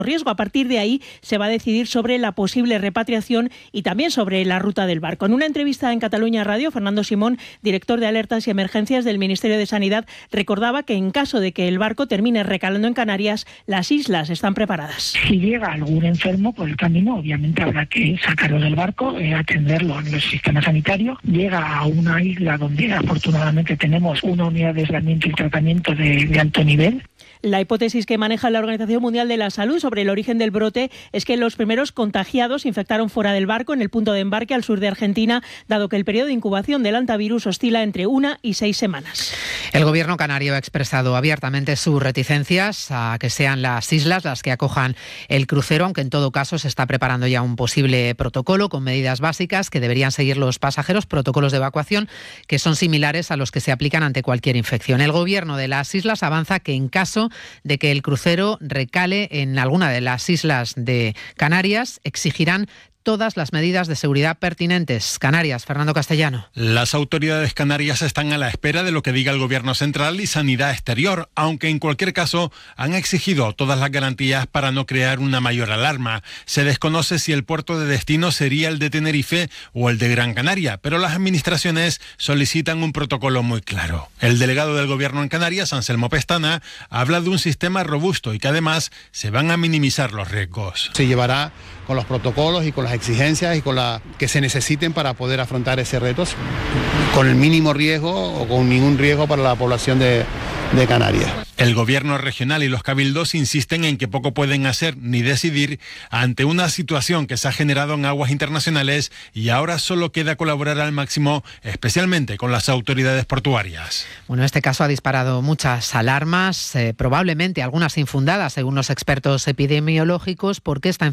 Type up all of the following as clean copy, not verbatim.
riesgo. A partir de ahí se va a decidir sobre la posible repatriación y también sobre la ruta del barco. En una entrevista en Cataluña Radio, Fernando Simón, director de Alertas y Emergencias del Ministerio de Sanidad, recordaba que en caso de que el barco termine recalando en Canarias, las islas están preparadas. Si llega algún enfermo por el camino, obviamente habrá que sacarlo del barco, atenderlo en el sistema sanitario. Llega a una isla donde afortunadamente tenemos una unidad de aislamiento y tratamiento de alto nivel. La hipótesis que maneja la Organización Mundial de la Salud sobre el origen del brote es que los primeros contagiados se infectaron fuera del barco, en el punto de embarque al sur de Argentina, dado que el periodo de incubación del hantavirus oscila entre 1 y 6 semanas. El gobierno canario ha expresado abiertamente sus reticencias a que sean las islas las que acojan el crucero, aunque en todo caso se está preparando ya un posible protocolo con medidas básicas que deberían seguir los pasajeros, protocolos de evacuación que son similares a los que se aplican ante cualquier infección. El gobierno de las islas avanza que en caso de que el crucero recale en alguna de las islas de Canarias, exigirán todas las medidas de seguridad pertinentes. Canarias, Fernando Castellano. Las autoridades canarias están a la espera de lo que diga el Gobierno central y Sanidad Exterior, aunque en cualquier caso han exigido todas las garantías para no crear una mayor alarma. Se desconoce si el puerto de destino sería el de Tenerife o el de Gran Canaria, pero las administraciones solicitan un protocolo muy claro. El delegado del Gobierno en Canarias, Anselmo Pestana, habla de un sistema robusto y que además se van a minimizar los riesgos. Se llevará con los protocolos y con las exigencias y con la que se necesiten para poder afrontar ese reto con el mínimo riesgo o con ningún riesgo para la población de Canarias. El gobierno regional y los cabildos insisten en que poco pueden hacer ni decidir ante una situación que se ha generado en aguas internacionales y ahora solo queda colaborar al máximo, especialmente con las autoridades portuarias. Bueno, este caso ha disparado muchas alarmas, probablemente algunas infundadas según los expertos epidemiológicos, porque esta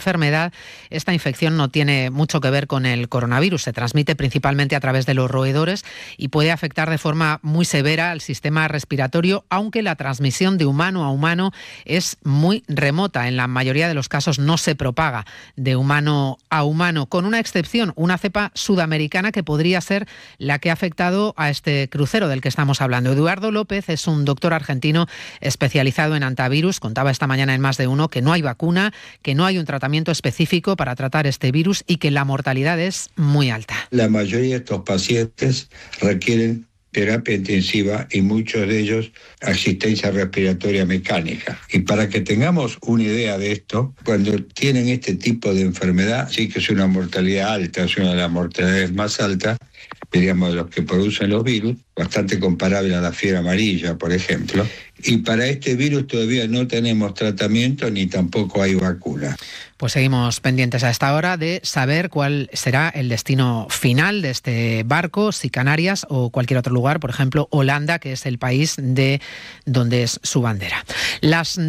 infección no tiene mucho que ver con el coronavirus. Se transmite principalmente a través de los roedores y puede afectar de forma muy severa al sistema respiratorio, aunque la transmisión de humano a humano es muy remota. En la mayoría de los casos no se propaga de humano a humano, con una excepción, una cepa sudamericana que podría ser la que ha afectado a este crucero del que estamos hablando. Eduardo López es un doctor argentino especializado en hantavirus. Contaba esta mañana en Más de Uno que no hay vacuna, que no hay un tratamiento específico para tratar este virus y que la mortalidad es muy alta. La mayoría de estos pacientes requieren terapia intensiva y muchos de ellos asistencia respiratoria mecánica. Y para que tengamos una idea de esto, cuando tienen este tipo de enfermedad, sí que es una mortalidad alta, es una de las mortalidades más altas, diríamos, de los que producen los virus, bastante comparable a la fiebre amarilla, por ejemplo. Y para este virus todavía no tenemos tratamiento ni tampoco hay vacuna. Pues seguimos pendientes a esta hora de saber cuál será el destino final de este barco, si Canarias o cualquier otro lugar, por ejemplo Holanda, que es el país de donde es su bandera. Las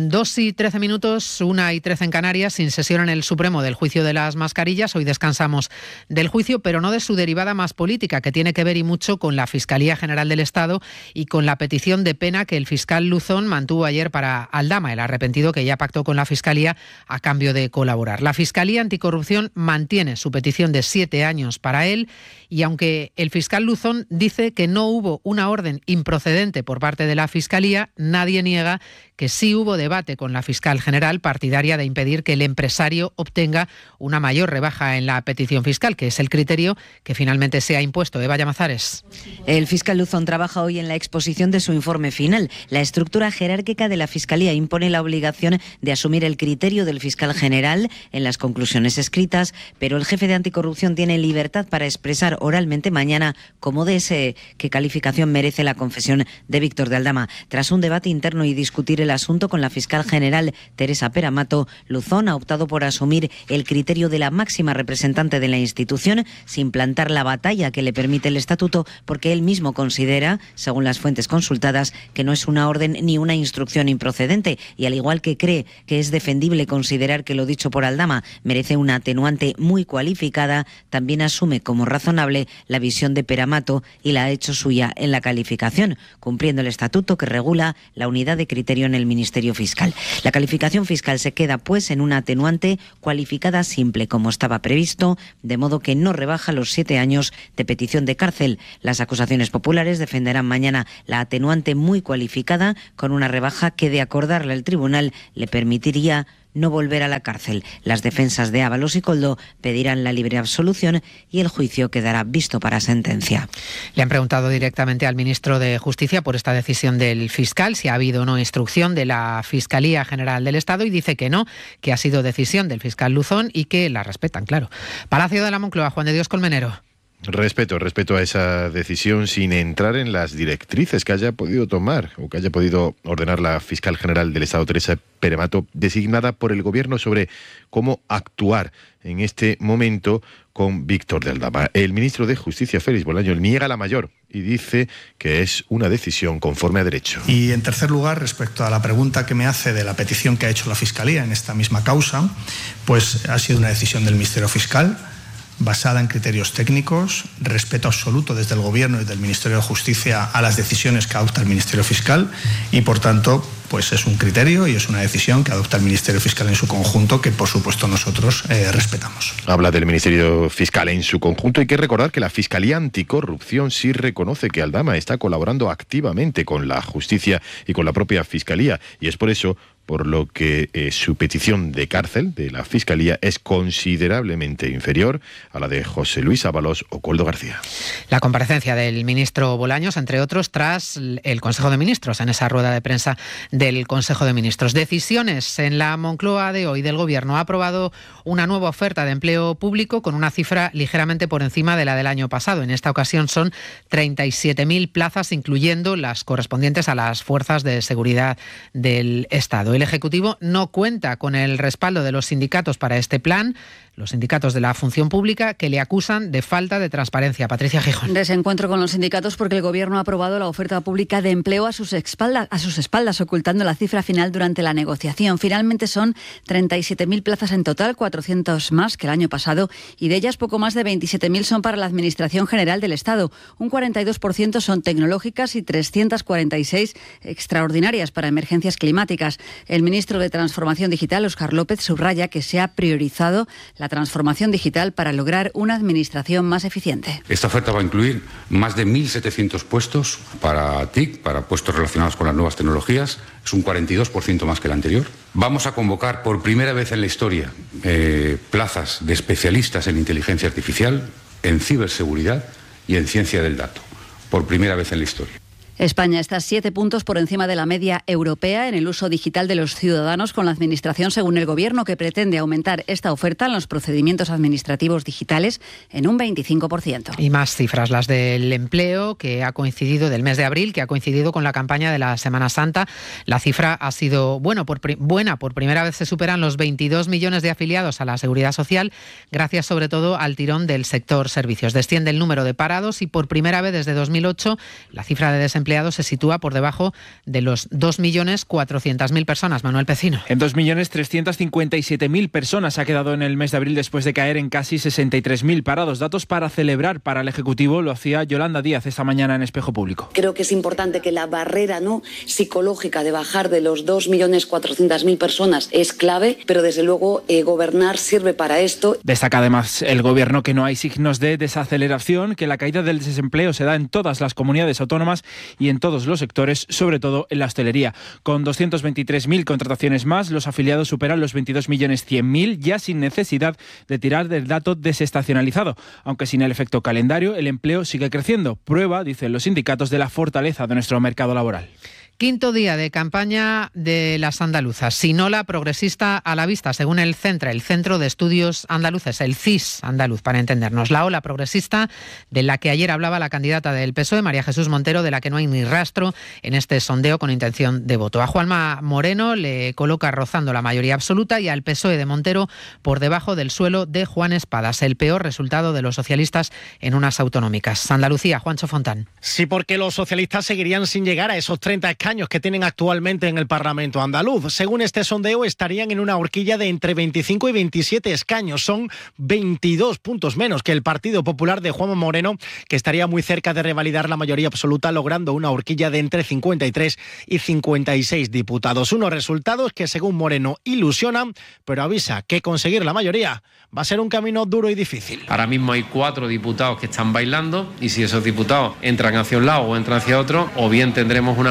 2:13, 1:13 en Canarias, sin sesión en el Supremo del juicio de las mascarillas. Hoy descansamos del juicio, pero no de su derivada más política, que tiene que ver y mucho con la Fiscalía General del Estado y con la petición de pena que el fiscal Luzón mantuvo ayer para Aldama, el arrepentido que ya pactó con la Fiscalía a cambio de colaborar. La Fiscalía Anticorrupción mantiene su petición de 7 años para él y aunque el fiscal Luzón dice que no hubo una orden improcedente por parte de la Fiscalía, nadie niega que sí hubo debate con la fiscal general partidaria de impedir que el empresario obtenga una mayor rebaja en la petición fiscal, que es el criterio que finalmente se ha impuesto. Eva Llamazares. El fiscal Luzón trabaja hoy en la exposición de su informe final. La estructura jerárquica de la Fiscalía impone la obligación de asumir el criterio del fiscal general en las conclusiones escritas, pero el jefe de Anticorrupción tiene libertad para expresar oralmente mañana cómo desee qué calificación merece la confesión de Víctor de Aldama. Tras un debate interno y discutir el asunto con la fiscal general Teresa Peramato, Luzón ha optado por asumir el criterio de la máxima representante de la institución sin plantar la batalla que le permite el estatuto, porque él mismo considera, según las fuentes consultadas, que no es una orden ni una instrucción improcedente y al igual que cree que es defendible considerar que lo dicho por Aldama merece una atenuante muy cualificada, también asume como razonable la visión de Peramato y la ha hecho suya en la calificación, cumpliendo el estatuto que regula la unidad de criterio en el Ministerio Fiscal. La calificación fiscal se queda, pues, en una atenuante cualificada simple, como estaba previsto, de modo que no rebaja los 7 años de petición de cárcel. Las acusaciones populares defenderán mañana la atenuante muy cualificada, con una rebaja que, de acordarla el tribunal, le permitiría no volver a la cárcel. Las defensas de Ábalos y Koldo pedirán la libre absolución y el juicio quedará visto para sentencia. Le han preguntado directamente al ministro de Justicia por esta decisión del fiscal, si ha habido o no instrucción de la Fiscalía General del Estado, y dice que no, que ha sido decisión del fiscal Luzón y que la respetan, claro. Palacio de la Moncloa, Juan de Dios Colmenero. Respeto a esa decisión sin entrar en las directrices que haya podido tomar o que haya podido ordenar la fiscal general del Estado, Teresa Peremato, designada por el Gobierno sobre cómo actuar en este momento con Víctor de Aldama. El ministro de Justicia, Félix Bolaño, niega la mayor y dice que es una decisión conforme a derecho. Y en tercer lugar, respecto a la pregunta que me hace de la petición que ha hecho la Fiscalía en esta misma causa, pues ha sido una decisión del Ministerio Fiscal, basada en criterios técnicos, respeto absoluto desde el Gobierno y del Ministerio de Justicia a las decisiones que adopta el Ministerio Fiscal y, por tanto, pues es un criterio y es una decisión que adopta el Ministerio Fiscal en su conjunto, que por supuesto nosotros respetamos. Habla del Ministerio Fiscal en su conjunto. Hay que recordar que la Fiscalía Anticorrupción sí reconoce que Aldama está colaborando activamente con la justicia y con la propia Fiscalía, y es por eso por lo que su petición de cárcel de la Fiscalía es considerablemente inferior a la de José Luis Ábalos o Koldo García. La comparecencia del ministro Bolaños, entre otros, tras el Consejo de Ministros, en esa rueda de prensa del Consejo de Ministros. Decisiones en la Moncloa de hoy del Gobierno. Ha aprobado una nueva oferta de empleo público con una cifra ligeramente por encima de la del año pasado. En esta ocasión son 37.000 plazas, incluyendo las correspondientes a las fuerzas de seguridad del Estado. El Ejecutivo no cuenta con el respaldo de los sindicatos para este plan, los sindicatos de la función pública, que le acusan de falta de transparencia. Patricia Gijón. Desencuentro con los sindicatos porque el Gobierno ha aprobado la oferta pública de empleo a sus espaldas, ocultando la cifra final durante la negociación. Finalmente son 37.000 plazas en total, 400 más que el año pasado, y de ellas poco más de 27.000 son para la Administración General del Estado. Un 42% son tecnológicas y 346 extraordinarias para emergencias climáticas. El ministro de Transformación Digital, Óscar López, subraya que se ha priorizado la transformación digital para lograr una administración más eficiente. Esta oferta va a incluir más de 1.700 puestos para TIC, para puestos relacionados con las nuevas tecnologías. Es un 42% más que el anterior. Vamos a convocar por primera vez en la historia plazas de especialistas en inteligencia artificial, en ciberseguridad y en ciencia del dato. Por primera vez en la historia. España está 7 puntos por encima de la media europea en el uso digital de los ciudadanos con la Administración, según el Gobierno, que pretende aumentar esta oferta en los procedimientos administrativos digitales en un 25%. Y más cifras, las del empleo, que ha coincidido, del mes de abril, que ha coincidido con la campaña de la Semana Santa. La cifra ha sido buena. Por primera vez se superan los 22 millones de afiliados a la Seguridad Social, gracias sobre todo al tirón del sector servicios. Desciende el número de parados y por primera vez desde 2008 la cifra de desempleo se sitúa por debajo de los 2.400.000 personas. Manuel Pecino. En 2.357.000 personas ha quedado en el mes de abril después de caer en casi 63.000 parados. Datos para celebrar para el Ejecutivo, lo hacía Yolanda Díaz esta mañana en Espejo Público. Creo que es importante que la barrera psicológica de bajar de los 2.400.000 personas es clave, pero desde luego gobernar sirve para esto. Destaca además el Gobierno que no hay signos de desaceleración, que la caída del desempleo se da en todas las comunidades autónomas y en todos los sectores, sobre todo en la hostelería. Con 223.000 contrataciones más, los afiliados superan los 22.100.000, ya sin necesidad de tirar del dato desestacionalizado. Aunque sin el efecto calendario, el empleo sigue creciendo. Prueba, dicen los sindicatos, de la fortaleza de nuestro mercado laboral. Quinto día de campaña de las andaluzas. Sinola progresista a la vista, según el CENTRA, el Centro de Estudios Andaluces, el CIS andaluz, para entendernos. La ola progresista de la que ayer hablaba la candidata del PSOE, María Jesús Montero, de la que no hay ni rastro en este sondeo con intención de voto. A Juanma Moreno le coloca rozando la mayoría absoluta y al PSOE de Montero por debajo del suelo de Juan Espadas, el peor resultado de los socialistas en unas autonómicas. Andalucía, Juancho Fontán. Sí, porque los socialistas seguirían sin llegar a esos 30 escaños que tienen actualmente en el Parlamento andaluz. Según este sondeo, estarían en una horquilla de entre 25 y 27 escaños. Son 22 puntos menos que el Partido Popular de Juanma Moreno, que estaría muy cerca de revalidar la mayoría absoluta, logrando una horquilla de entre 53 y 56 diputados. Unos resultados que, según Moreno, ilusionan, pero avisa que conseguir la mayoría va a ser un camino duro y difícil. Ahora mismo hay 4 diputados que están bailando y si esos diputados entran hacia un lado o entran hacia otro, o bien tendremos una mayoría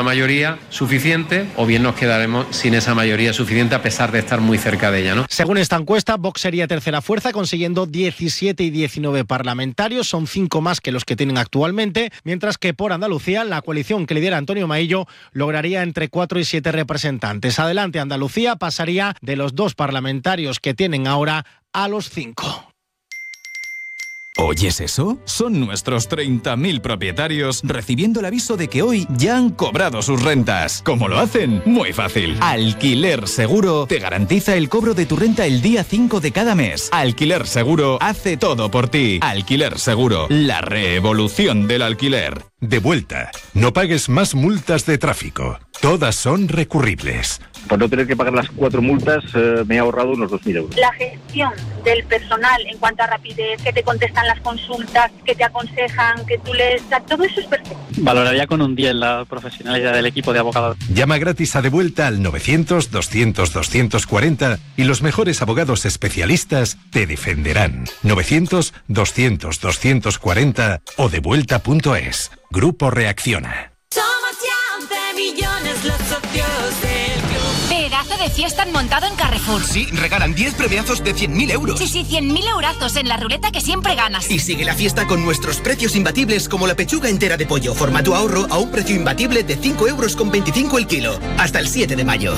mayoría suficiente, o bien nos quedaremos sin esa mayoría suficiente a pesar de estar muy cerca de ella, ¿no? Según esta encuesta, Vox sería tercera fuerza, consiguiendo 17 y 19 parlamentarios, son 5 más que los que tienen actualmente, mientras que por Andalucía, la coalición que lidera Antonio Maillo lograría entre 4 y 7 representantes. Adelante Andalucía pasaría de los 2 parlamentarios que tienen ahora a los 5. ¿Oyes eso? Son nuestros 30.000 propietarios recibiendo el aviso de que hoy ya han cobrado sus rentas. ¿Cómo lo hacen? Muy fácil. Alquiler Seguro te garantiza el cobro de tu renta el día 5 de cada mes. Alquiler Seguro hace todo por ti. Alquiler Seguro, la revolución del alquiler. De vuelta. No pagues más multas de tráfico. Todas son recurribles. Por no tener que pagar las 4 multas, me he ahorrado unos 2.000 euros. La gestión del personal en cuanto a rapidez, que te contestan las consultas, que te aconsejan, que tú lees, todo eso es perfecto. Valoraría con un 10 la profesionalidad del equipo de abogados. Llama gratis a De Vuelta al 900-200-240 y los mejores abogados especialistas te defenderán. 900-200-240 o devuelta.es. Grupo Reacciona. Somos ya 11 millones los socios del club. Pedazo de fiesta han montado en Carrefour. Sí, regalan 10 premiazos de 100.000 euros. Sí, 100.000 eurazos en la ruleta que siempre ganas. Y sigue la fiesta con nuestros precios imbatibles, como la pechuga entera de pollo, formato ahorro, a un precio imbatible de 5,25 € el kilo. Hasta el 7 de mayo.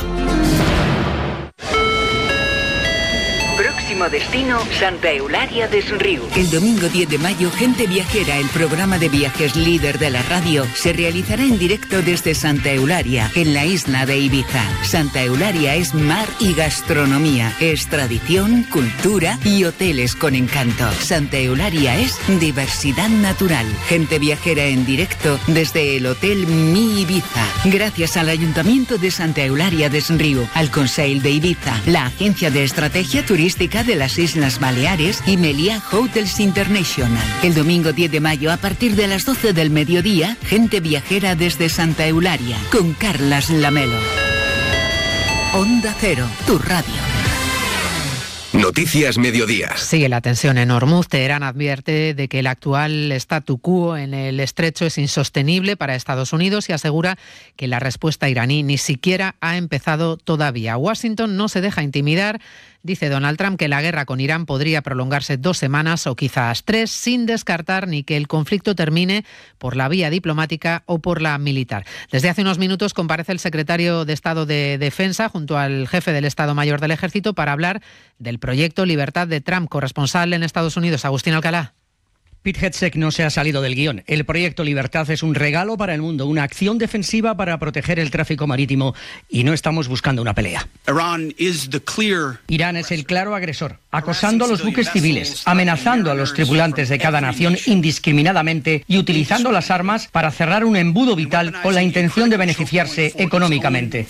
Próximo destino, Santa Eulalia des Riu. El domingo 10 de mayo, Gente Viajera, el programa de viajes líder de la radio, se realizará en directo desde Santa Eulalia, en la isla de Ibiza. Santa Eulalia es mar y gastronomía, es tradición, cultura y hoteles con encanto. Santa Eulalia es diversidad natural. Gente Viajera en directo desde el Hotel Mi Ibiza. Gracias al Ayuntamiento de Santa Eulalia des Riu, al Consell de Ibiza, la Agencia de Estrategia Turística de las Islas Baleares y Meliá Hotels International. El domingo 10 de mayo a partir de las 12 del mediodía, Gente Viajera desde Santa Eulalia con Carlas Lamelo. Onda Cero, tu radio. Noticias Mediodía. Sigue la tensión en Hormuz. Teherán advierte de que el actual statu quo en el estrecho es insostenible para Estados Unidos y asegura que la respuesta iraní ni siquiera ha empezado todavía. Washington no se deja intimidar. Dice Donald Trump que la guerra con Irán podría prolongarse 2 semanas o quizás 3, sin descartar ni que el conflicto termine por la vía diplomática o por la militar. Desde hace unos minutos comparece el secretario de Estado de Defensa junto al jefe del Estado Mayor del Ejército para hablar del proyecto Libertad de Trump. Corresponsal en Estados Unidos, Agustín Alcalá. Pete Hegseth no se ha salido del guión. El proyecto Libertad es un regalo para el mundo, una acción defensiva para proteger el tráfico marítimo y no estamos buscando una pelea. Irán es el claro agresor, acosando a los buques civiles, amenazando a los tripulantes de cada nación indiscriminadamente y utilizando las armas para cerrar un embudo vital con la intención de beneficiarse económicamente.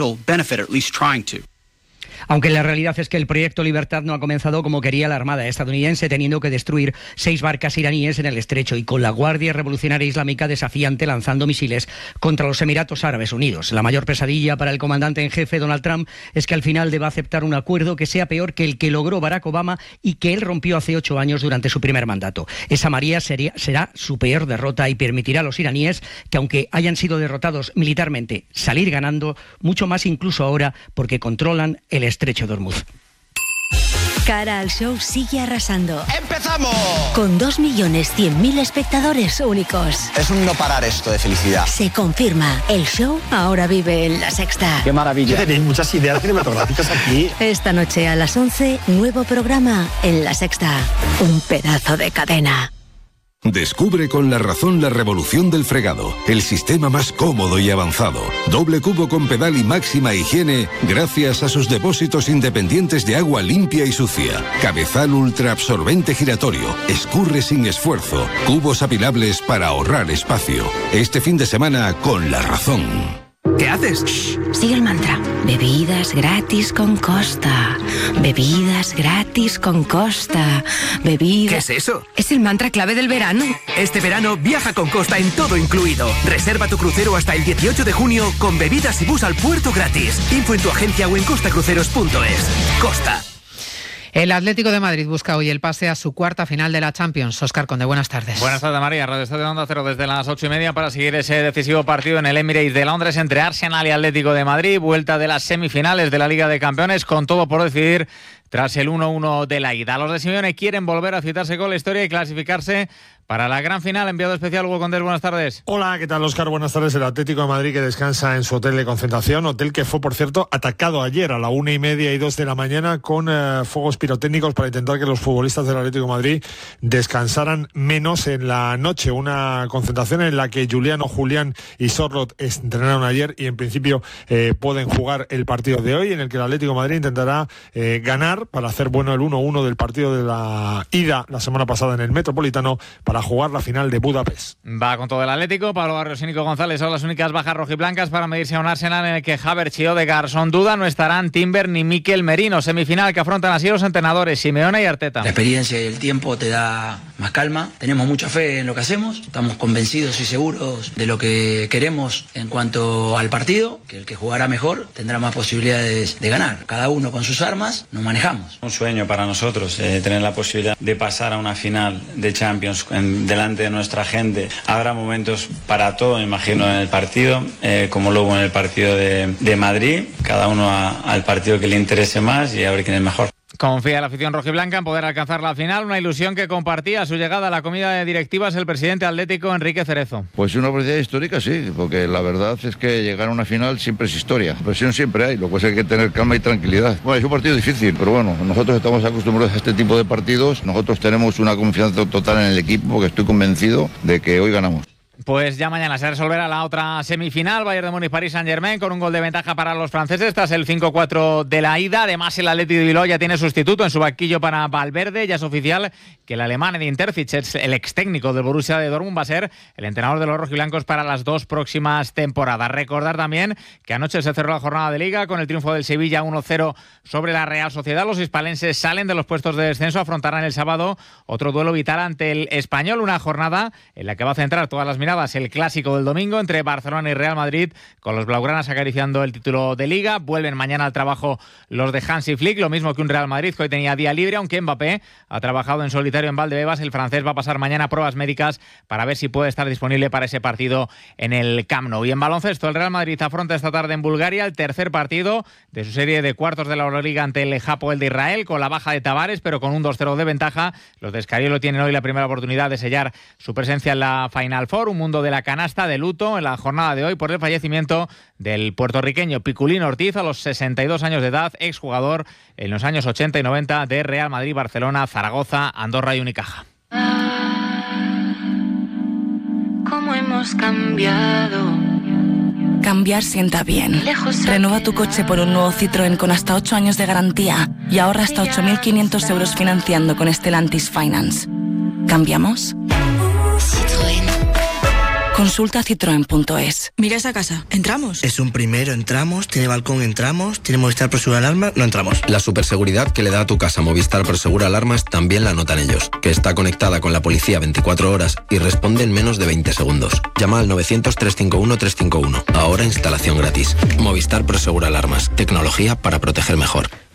Aunque la realidad es que el proyecto Libertad no ha comenzado como quería la Armada estadounidense, teniendo que destruir 6 barcas iraníes en el estrecho y con la Guardia Revolucionaria Islámica desafiante lanzando misiles contra los Emiratos Árabes Unidos. La mayor pesadilla para el comandante en jefe Donald Trump es que al final deba aceptar un acuerdo que sea peor que el que logró Barack Obama y que él rompió hace 8 años durante su primer mandato. Esa María será su peor derrota y permitirá a los iraníes que, aunque hayan sido derrotados militarmente, salir ganando mucho más incluso ahora porque controlan el estrecho de Hormuz. Cara al show sigue arrasando. ¡Empezamos! Con 2.100.000 espectadores únicos. Es un no parar esto de felicidad. Se confirma, el show ahora vive en La Sexta. ¡Qué maravilla! Tenéis muchas ideas cinematográficas aquí. Esta noche a las 11, nuevo programa en La Sexta. Un pedazo de cadena. Descubre con La Razón la revolución del fregado, el sistema más cómodo y avanzado. Doble cubo con pedal y máxima higiene gracias a sus depósitos independientes de agua limpia y sucia. Cabezal ultra absorbente giratorio, escurre sin esfuerzo, cubos apilables para ahorrar espacio. Este fin de semana con La Razón. ¿Qué haces? Shh, sigue el mantra. Bebidas gratis con Costa. Bebidas gratis con Costa. Bebidas... ¿Qué es eso? Es el mantra clave del verano. Este verano viaja con Costa en todo incluido. Reserva tu crucero hasta el 18 de junio con bebidas y bus al puerto gratis. Info en tu agencia o en costacruceros.es. Costa. El Atlético de Madrid busca hoy el pase a su cuarta final de la Champions. Óscar Conde, buenas tardes. Buenas tardes, María. Radio Estadio Onda Cero desde las 8:30 para seguir ese decisivo partido en el Emirates de Londres entre Arsenal y Atlético de Madrid. Vuelta de las semifinales de la Liga de Campeones con todo por decidir tras el 1-1 de la ida. Los de Simeone quieren volver a citarse con la historia y clasificarse para la gran final. Enviado especial Hugo Condés, buenas tardes. Hola, ¿qué tal, Óscar? Buenas tardes. El Atlético de Madrid que descansa en su hotel de concentración, hotel que fue, por cierto, atacado ayer a la 1:30 y 2 de la mañana con fuegos pirotécnicos para intentar que los futbolistas del Atlético de Madrid descansaran menos en la noche. Una concentración en la que Julián y Sorloth entrenaron ayer y en principio pueden jugar el partido de hoy, en el que el Atlético de Madrid intentará ganar para hacer bueno el 1-1 del partido de la ida la semana pasada en el Metropolitano para jugar la final de Budapest. Va con todo el Atlético. Pablo Barrios y Nico González son las únicas bajas rojiblancas para medirse a un Arsenal en el que Havertz y Odegaard son duda. No estarán Timber ni Mikel Merino. Semifinal que afrontan así los entrenadores Simeone y Arteta. La experiencia y el tiempo te da más calma. Tenemos mucha fe en lo que hacemos. Estamos convencidos y seguros de lo que queremos en cuanto al partido, que el que jugará mejor tendrá más posibilidades de ganar. Cada uno con sus armas nos manejamos. Un sueño para nosotros, tener la posibilidad de pasar a una final de Champions delante de nuestra gente. Habrá momentos para todo, me imagino, en el partido, como luego en el partido de Madrid, cada uno al partido que le interese más y a ver quién es mejor. Confía la afición rojiblanca en poder alcanzar la final, una ilusión que compartía a su llegada a la comida de directivas el presidente atlético Enrique Cerezo. Pues una oportunidad histórica, sí, porque la verdad es que llegar a una final siempre es historia. Presión siempre hay, lo que pasa es que hay que tener calma y tranquilidad. Bueno, es un partido difícil, pero bueno, nosotros estamos acostumbrados a este tipo de partidos, nosotros tenemos una confianza total en el equipo, porque estoy convencido de que hoy ganamos. Pues ya mañana se resolverá la otra semifinal, Bayern de Múnich, Paris Saint-Germain, con un gol de ventaja para los franceses tras el 5-4 de la ida. Además, el Athletic de Bilbao ya tiene sustituto en su banquillo para Valverde. Ya es oficial que el alemán Edin Terzic, el ex técnico del Borussia de Dortmund, va a ser el entrenador de los rojiblancos para las dos próximas temporadas. Recordar también que anoche se cerró la jornada de Liga con el triunfo del Sevilla 1-0 sobre la Real Sociedad. Los hispalenses salen de los puestos de descenso, afrontarán el sábado otro duelo vital ante el Español, una jornada en la que va a centrar todas las miradas el clásico del domingo entre Barcelona y Real Madrid, con los blaugranas acariciando el título de Liga. Vuelven mañana al trabajo los de Hansi Flick, lo mismo que un Real Madrid que hoy tenía día libre, aunque Mbappé ha trabajado en solitario en Valdebebas. El francés va a pasar mañana pruebas médicas para ver si puede estar disponible para ese partido en el Camp Nou. Y en baloncesto, el Real Madrid afronta esta tarde en Bulgaria el tercer partido de su serie de cuartos de la Euroliga ante el Hapoel de Israel, con la baja de Tavares, pero con un 2-0 de ventaja. Los de Escariolo tienen hoy la primera oportunidad de sellar su presencia en la Final Four, un mundo de la canasta de luto en la jornada de hoy por el fallecimiento del puertorriqueño Piculín Ortiz a los 62 años de edad, exjugador en los años 80 y 90 de Real Madrid, Barcelona, Zaragoza, Andorra y Unicaja. ¿Cómo hemos cambiado? Cambiar sienta bien. Renueva tu coche por un nuevo Citroën con hasta 8 años de garantía y ahorra hasta 8.500 euros financiando con Stellantis Finance. ¿Cambiamos? Consulta citroen.es. Mira esa casa. ¿Entramos? Es un primero, entramos. Tiene balcón, entramos. Tiene Movistar Prosegura Alarmas, no entramos. La superseguridad que le da a tu casa Movistar Prosegura Alarmas también la notan ellos. Que está conectada con la policía 24 horas y responde en menos de 20 segundos. Llama al 900-351-351. Ahora instalación gratis. Movistar Prosegura Alarmas. Tecnología para proteger mejor.